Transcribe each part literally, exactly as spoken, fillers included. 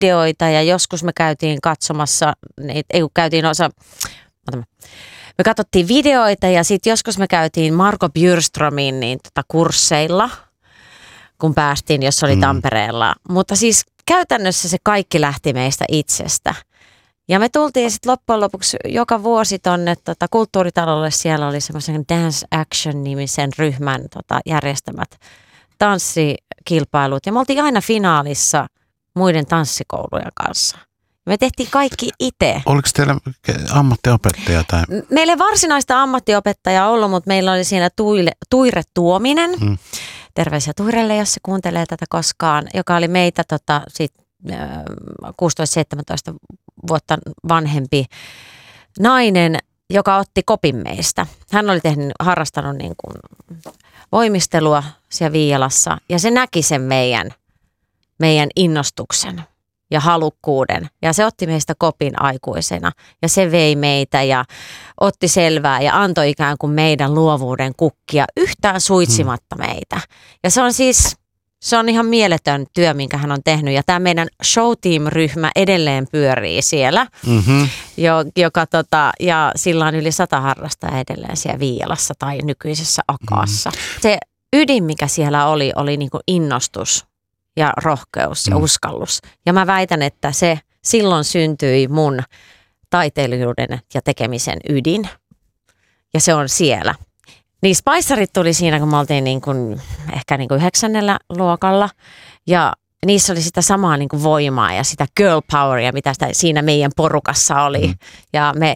videoita ja joskus me käytiin katsomassa, ei kun käytiin osa, me katsottiin videoita ja sitten joskus me käytiin Marko Bjurströmin niin tota kursseilla, kun päästiin, jos oli mm. Tampereella. Mutta siis käytännössä se kaikki lähti meistä itsestä. Ja me tultiin sitten loppujen lopuksi joka vuosi tonne tota, kulttuuritalolle. Siellä oli semmoisen Dance Action-nimisen ryhmän tota, järjestämät tanssikilpailut. Ja me oltiin aina finaalissa muiden tanssikoulujen kanssa. Me tehtiin kaikki itse. Oliko teillä ammattiopettaja? Tai? Meillä ei varsinaista ammattiopettajaa ollut, mutta meillä oli siinä Tuile, Tuire Tuominen. Hmm. Terveisiä Tuirelle, jos se kuuntelee tätä koskaan. Joka oli meitä tota, sit, äh, kuusitoista seitsemäntoista vuotta vanhempi nainen, joka otti kopin meistä. Hän oli tehnyt, harrastanut niin kuin voimistelua siellä Viialassa ja se näki sen meidän, meidän innostuksen ja halukkuuden. Ja se otti meistä kopin aikuisena ja se vei meitä ja otti selvää ja antoi ikään kuin meidän luovuuden kukkia yhtään suitsimatta hmm. meitä. Ja se on siis, se on ihan mieletön työ, minkä hän on tehnyt. Ja tämä meidän showteam-ryhmä edelleen pyörii siellä, mm-hmm. jo, joka tota, ja sillä on yli sata harrastajaa edelleen siellä Viialassa tai nykyisessä Akaassa. Mm-hmm. Se ydin, mikä siellä oli, oli niin kuin innostus ja rohkeus ja mm. uskallus. Ja mä väitän, että se silloin syntyi mun taiteilijuuden ja tekemisen ydin. Ja se on siellä. Niin Spicerit tuli siinä, kun me oltiin niin kuin, ehkä niin kuin yhdeksännellä luokalla. Ja niissä oli sitä samaa niin kuin voimaa ja sitä girl poweria, mitä sitä siinä meidän porukassa oli. Mm. Ja me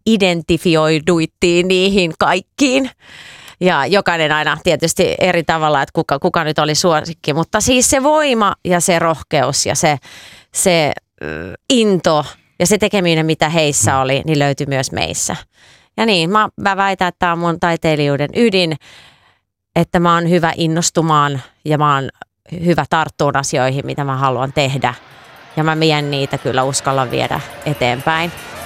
identifioiduittiin niihin kaikkiin. Ja jokainen aina tietysti eri tavalla, että kuka, kuka nyt oli suosikki. Mutta siis se voima ja se rohkeus ja se, se äh, into ja se tekeminen, mitä heissä oli, niin löytyi myös meissä. Ja niin, mä, mä väitän, että tämä on mun taiteilijuuden ydin, että mä oon hyvä innostumaan ja mä oon hyvä tarttuun asioihin, mitä mä haluan tehdä. Ja mä mien niitä kyllä uskallan viedä eteenpäin.